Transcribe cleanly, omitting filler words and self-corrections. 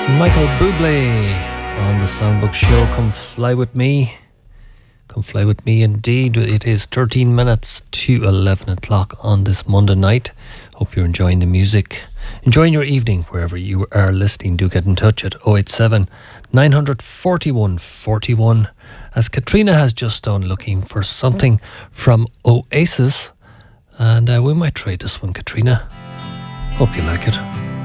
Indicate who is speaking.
Speaker 1: Michael Bublé on the Songbook Show. Come fly with me. Come fly with me indeed. It is 13 minutes to 11 o'clock on this Monday night. Hope you're enjoying the music. Enjoying your evening wherever you are listening. Do get in touch at 087 941 41. As Katrina has just done, looking for something from Oasis. And we might try this one, Katrina. Hope you like it.